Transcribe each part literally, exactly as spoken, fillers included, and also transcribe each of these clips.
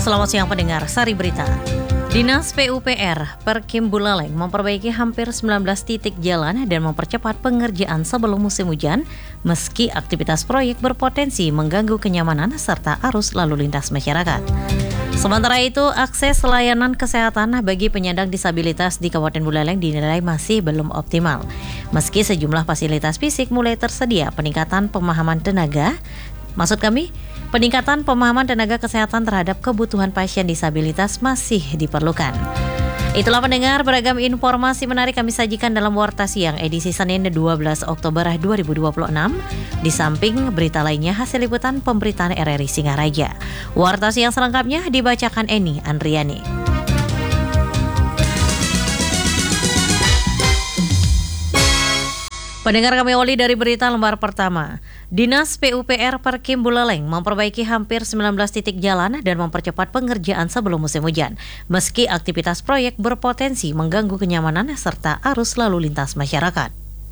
Selamat siang pendengar, Sari Berita. Dinas P U P R Perkim Buleleng memperbaiki hampir sembilan belas titik jalan dan mempercepat pengerjaan sebelum musim hujan, meski aktivitas proyek berpotensi mengganggu kenyamanan serta arus lalu lintas masyarakat. Sementara itu, akses layanan kesehatan bagi penyandang disabilitas di Kabupaten Buleleng dinilai masih belum optimal. Meski sejumlah fasilitas fisik mulai tersedia, peningkatan pemahaman tenaga, maksud kami, Peningkatan pemahaman tenaga kesehatan terhadap kebutuhan pasien disabilitas masih diperlukan. Itulah pendengar, beragam informasi menarik kami sajikan dalam Warta Siang edisi Senin dua belas Oktober dua ribu dua puluh enam. Di samping berita lainnya hasil liputan pemberitaan R R I Singaraja. Warta Siang selengkapnya dibacakan Eni Andriani. Pendengar, kami awali dari berita lembar pertama. Dinas P U P R Perkim Buleleng memperbaiki hampir sembilan belas titik jalan dan mempercepat pengerjaan sebelum musim hujan, meski aktivitas proyek berpotensi mengganggu kenyamanan serta arus lalu lintas masyarakat.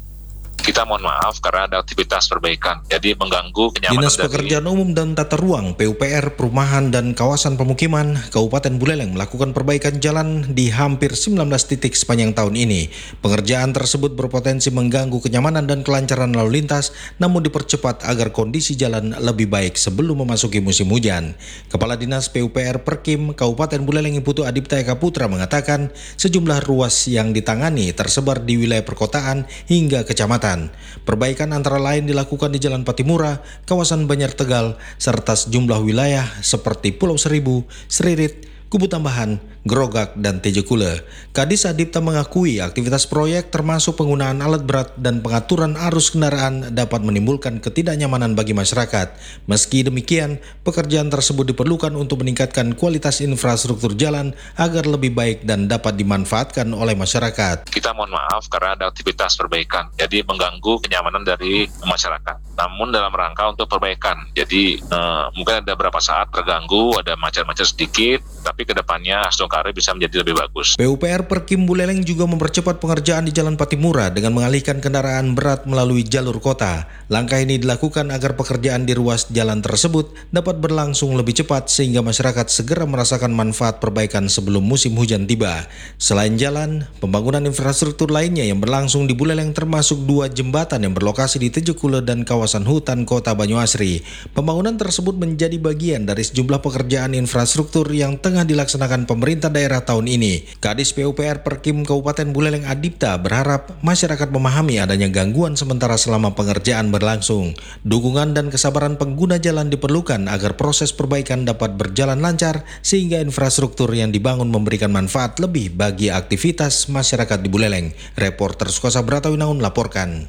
Kita mohon maaf karena ada aktivitas perbaikan, jadi mengganggu kenyamanan. Dinas Pekerjaan dari... Umum dan Tata Ruang P U P R Perumahan dan Kawasan Pemukiman Kabupaten Buleleng melakukan perbaikan jalan di hampir sembilan belas titik sepanjang tahun ini. Pengerjaan tersebut berpotensi mengganggu kenyamanan dan kelancaran lalu lintas, namun dipercepat agar kondisi jalan lebih baik sebelum memasuki musim hujan. Kepala Dinas P U P R Perkim Kabupaten Buleleng Putu Adipta Eka Putra mengatakan sejumlah ruas yang ditangani tersebar di wilayah perkotaan hingga kecamatan. Perbaikan antara lain dilakukan di Jalan Patimura, kawasan Banjar Tegal, serta sejumlah wilayah seperti Pulau Seribu, Seririt, Kubu Tambahan, Grogak, dan Tejekule. Kadis Adipta mengakui aktivitas proyek termasuk penggunaan alat berat dan pengaturan arus kendaraan dapat menimbulkan ketidaknyamanan bagi masyarakat. Meski demikian, pekerjaan tersebut diperlukan untuk meningkatkan kualitas infrastruktur jalan agar lebih baik dan dapat dimanfaatkan oleh masyarakat. Kita mohon maaf karena ada aktivitas perbaikan, jadi mengganggu kenyamanan dari masyarakat. Namun dalam rangka untuk perbaikan, jadi eh, mungkin ada beberapa saat terganggu, ada macet-macet sedikit, tapi kedepannya Songkare bisa menjadi lebih bagus. P U P R Perkim Buleleng juga mempercepat pengerjaan di Jalan Patimura dengan mengalihkan kendaraan berat melalui jalur kota. Langkah ini dilakukan agar pekerjaan di ruas jalan tersebut dapat berlangsung lebih cepat sehingga masyarakat segera merasakan manfaat perbaikan sebelum musim hujan tiba. Selain jalan, pembangunan infrastruktur lainnya yang berlangsung di Buleleng termasuk dua jembatan yang berlokasi di Tejekule dan kawasan hutan kota Banyuasri. Pembangunan tersebut menjadi bagian dari sejumlah pekerjaan infrastruktur yang tengah dilaksanakan pemerintah daerah tahun ini. Kadis P U P R Perkim Kabupaten Buleleng Adipta berharap masyarakat memahami adanya gangguan sementara selama pengerjaan berlangsung. Dukungan dan kesabaran pengguna jalan diperlukan agar proses perbaikan dapat berjalan lancar sehingga infrastruktur yang dibangun memberikan manfaat lebih bagi aktivitas masyarakat di Buleleng. Reporter Sukosa Bratawinaun melaporkan.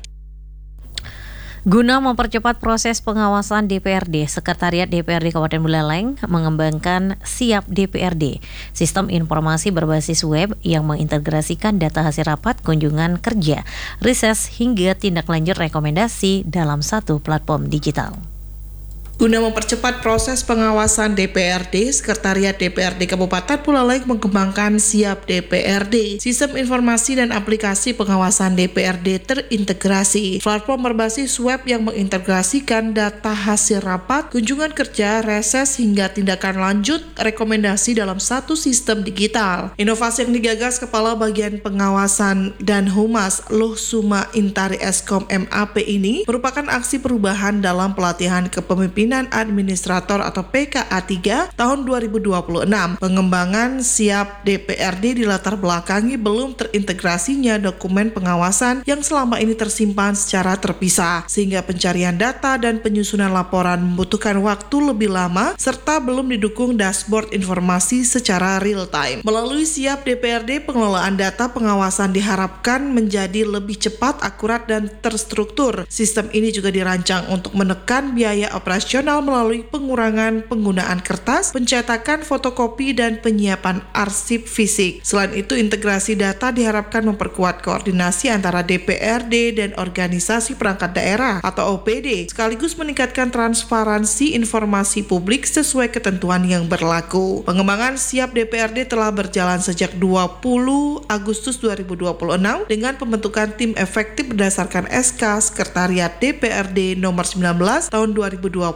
Guna mempercepat proses pengawasan D P R D, Sekretariat D P R D Kabupaten Buleleng mengembangkan Siap D P R D, sistem informasi berbasis web yang mengintegrasikan data hasil rapat, kunjungan kerja, reses hingga tindak lanjut rekomendasi dalam satu platform digital. Guna mempercepat proses pengawasan D P R D, Sekretariat D P R D Kabupaten Buleleng mengembangkan Siap D P R D, sistem informasi dan aplikasi pengawasan D P R D terintegrasi. Platform berbasis web yang mengintegrasikan data hasil rapat, kunjungan kerja, reses hingga tindakan lanjut rekomendasi dalam satu sistem digital. Inovasi yang digagas Kepala Bagian Pengawasan dan Humas Luh Suma Intari Eskom M A P ini merupakan aksi perubahan dalam pelatihan kepemimpinan Administrator atau P K A tiga tahun dua ribu dua puluh enam. Pengembangan Siap D P R D dilatar belakangi belum terintegrasinya dokumen pengawasan yang selama ini tersimpan secara terpisah, sehingga pencarian data dan penyusunan laporan membutuhkan waktu lebih lama serta belum didukung dashboard informasi secara real time. Melalui Siap D P R D, pengelolaan data pengawasan diharapkan menjadi lebih cepat, akurat, dan terstruktur. Sistem ini juga dirancang untuk menekan biaya operasional melalui pengurangan penggunaan kertas, pencetakan fotokopi, dan penyiapan arsip fisik. Selain itu, integrasi data diharapkan memperkuat koordinasi antara D P R D dan organisasi perangkat daerah atau O P D, sekaligus meningkatkan transparansi informasi publik sesuai ketentuan yang berlaku. Pengembangan Siap D P R D telah berjalan sejak dua puluh Agustus dua ribu dua puluh enam dengan pembentukan tim efektif berdasarkan S K Sekretariat D P R D nomor sembilan belas tahun dua ribu dua puluh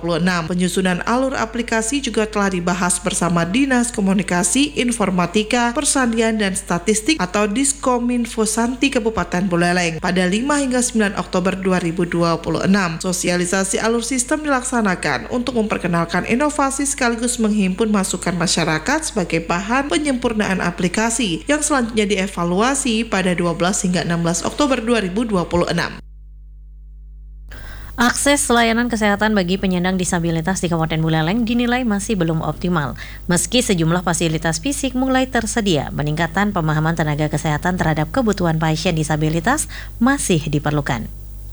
puluh enam. Penyusunan alur aplikasi juga telah dibahas bersama Dinas Komunikasi, Informatika, Persandian dan Statistik atau Diskominfo Santi Kabupaten Buleleng pada lima hingga sembilan Oktober dua ribu dua puluh enam. Sosialisasi alur sistem dilaksanakan untuk memperkenalkan inovasi sekaligus menghimpun masukan masyarakat sebagai bahan penyempurnaan aplikasi yang selanjutnya dievaluasi pada dua belas hingga enam belas Oktober dua ribu dua puluh enam. Akses layanan kesehatan bagi penyandang disabilitas di Kabupaten Buleleng dinilai masih belum optimal. Meski sejumlah fasilitas fisik mulai tersedia, peningkatan pemahaman tenaga kesehatan terhadap kebutuhan pasien disabilitas masih diperlukan.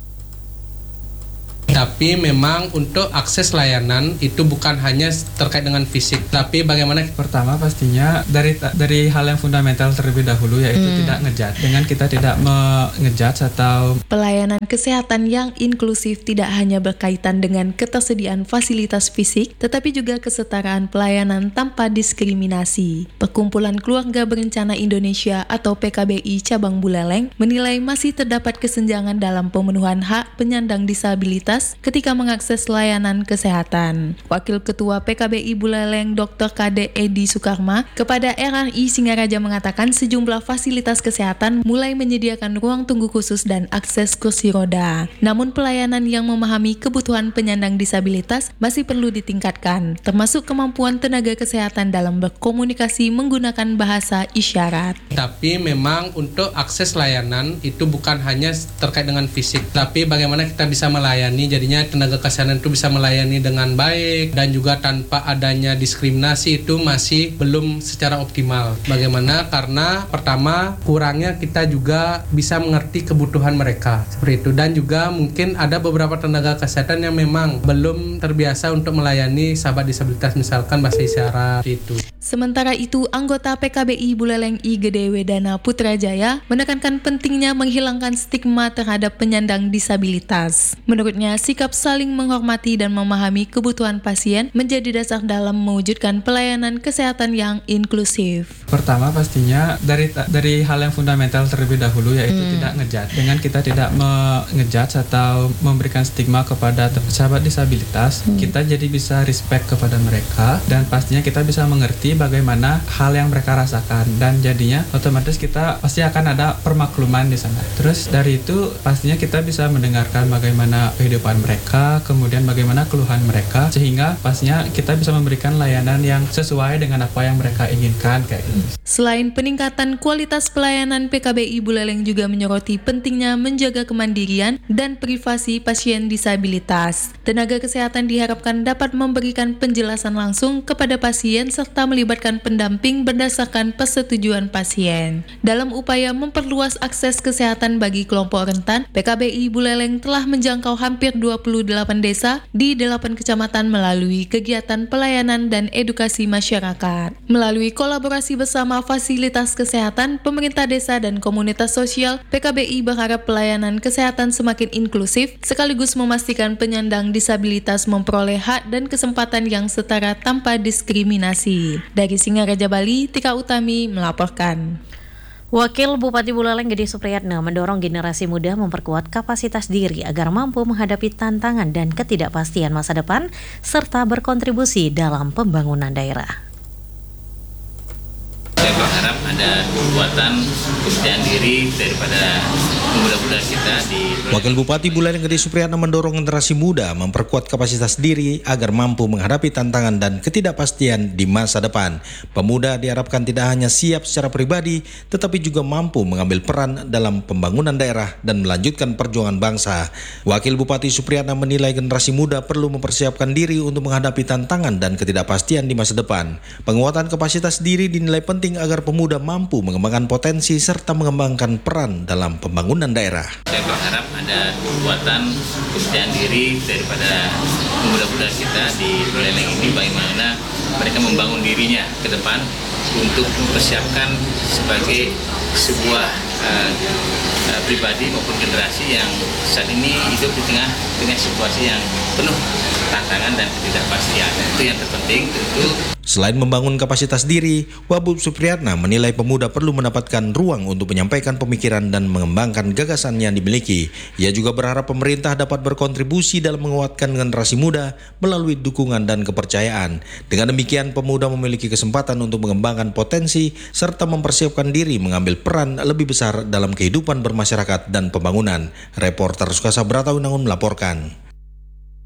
Tapi memang untuk akses layanan itu bukan hanya terkait dengan fisik, tapi bagaimana pertama pastinya dari dari hal yang fundamental terlebih dahulu, yaitu hmm. tidak ngejudge. Dengan kita tidak mengejudge atau pelayanan kesehatan yang inklusif tidak hanya berkaitan dengan ketersediaan fasilitas fisik, tetapi juga kesetaraan pelayanan tanpa diskriminasi. Perkumpulan Keluarga Berencana Indonesia atau P K B I Cabang Buleleng menilai masih terdapat kesenjangan dalam pemenuhan hak penyandang disabilitas ketika mengakses layanan kesehatan. Wakil Ketua P K B I Buleleng Doktor K D Edi Sukarma kepada R R I Singaraja mengatakan sejumlah fasilitas kesehatan mulai menyediakan ruang tunggu khusus dan akses kursi roda. Namun pelayanan yang memahami kebutuhan penyandang disabilitas masih perlu ditingkatkan, termasuk kemampuan tenaga kesehatan dalam berkomunikasi menggunakan bahasa isyarat. Tapi memang untuk akses layanan itu bukan hanya terkait dengan fisik, tapi bagaimana kita bisa melayani, jadinya tenaga kesehatan itu bisa melayani dengan baik dan juga tanpa adanya diskriminasi itu masih belum secara optimal. Bagaimana? Karena pertama kurangnya kita juga bisa mengerti kebutuhan mereka seperti itu, dan juga mungkin ada beberapa tenaga kesehatan yang memang belum terbiasa untuk melayani sahabat disabilitas, misalkan bahasa isyarat itu. Sementara itu, anggota P K B I Buleleng I Gede Wedana Putrajaya menekankan pentingnya menghilangkan stigma terhadap penyandang disabilitas. Menurutnya, sikap saling menghormati dan memahami kebutuhan pasien menjadi dasar dalam mewujudkan pelayanan kesehatan yang inklusif. Pertama pastinya dari dari hal yang fundamental terlebih dahulu, yaitu hmm. tidak ngejudge. Dengan kita tidak mengejudge atau memberikan stigma kepada sahabat disabilitas, hmm. kita jadi bisa respect kepada mereka dan pastinya kita bisa mengerti bagaimana hal yang mereka rasakan, dan jadinya otomatis kita pasti akan ada permakluman di sana. Terus dari itu pastinya kita bisa mendengarkan bagaimana kehidupan mereka, kemudian bagaimana keluhan mereka, sehingga pastinya kita bisa memberikan layanan yang sesuai dengan apa yang mereka inginkan kayak gitu. Selain peningkatan kualitas pelayanan, P K B I Buleleng juga menyoroti pentingnya menjaga kemandirian dan privasi pasien disabilitas. Tenaga kesehatan diharapkan dapat memberikan penjelasan langsung kepada pasien serta melibatkan pendamping berdasarkan persetujuan pasien. Dalam upaya memperluas akses kesehatan bagi kelompok rentan, P K B I Buleleng telah menjangkau hampir dua puluh delapan desa di delapan kecamatan melalui kegiatan pelayanan dan edukasi masyarakat. Melalui kolaborasi bersama fasilitas kesehatan, pemerintah desa dan komunitas sosial, P K B I berharap pelayanan kesehatan semakin inklusif sekaligus memastikan penyandang disabilitas memperoleh hak dan kesempatan yang setara tanpa diskriminasi. Dari Singaraja, Bali, Tika Utami melaporkan. Wakil Bupati Buleleng Gede Supriyatna mendorong generasi muda memperkuat kapasitas diri agar mampu menghadapi tantangan dan ketidakpastian masa depan serta berkontribusi dalam pembangunan daerah. Saya berharap ada kekuatan kepercayaan diri daripada pemuda-pemuda kita di Wakil Bupati Buleleng Gede Supriyatna mendorong generasi muda memperkuat kapasitas diri agar mampu menghadapi tantangan dan ketidakpastian di masa depan. Pemuda diharapkan tidak hanya siap secara pribadi, tetapi juga mampu mengambil peran dalam pembangunan daerah dan melanjutkan perjuangan bangsa. Wakil Bupati Supriyatna menilai generasi muda perlu mempersiapkan diri untuk menghadapi tantangan dan ketidakpastian di masa depan. Penguatan kapasitas diri dinilai penting agar pemuda mampu mengembangkan potensi serta mengembangkan peran dalam pembangunan daerah. Saya berharap ada kekuatan kepercayaan diri daripada pemuda-pemuda kita di Buleleng ini, bagaimana mereka membangun dirinya ke depan untuk mempersiapkan sebagai sebuah uh, uh, pribadi maupun generasi yang saat ini hidup di tengah tengah situasi yang penuh tantangan dan ketidakpastian. Itu yang terpenting tentu. Selain membangun kapasitas diri, Wahbub Supriyatna menilai pemuda perlu mendapatkan ruang untuk menyampaikan pemikiran dan mengembangkan gagasan yang dimiliki. Ia juga berharap pemerintah dapat berkontribusi dalam menguatkan generasi muda melalui dukungan dan kepercayaan. Dengan demikian, pemuda memiliki kesempatan untuk mengembangkan potensi serta mempersiapkan diri mengambil peran lebih besar dalam kehidupan bermasyarakat dan pembangunan. Reporter Sukasa Brata Winangun melaporkan.